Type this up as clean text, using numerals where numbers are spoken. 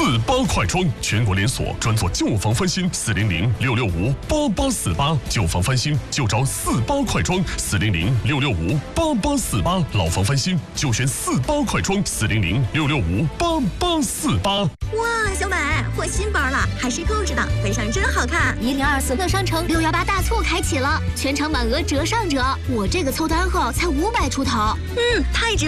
48快装，全国连锁，专做旧房翻新，400-665-8848，旧房翻新就找48快装，400-665-8848，老房翻新就选48快装，400-665-8848。 哇，小美，换新包了，还是购置的，背上真好看。 1024乐商城618大促开启了，全场满额折上折，我这个凑单后才500出头。 太值。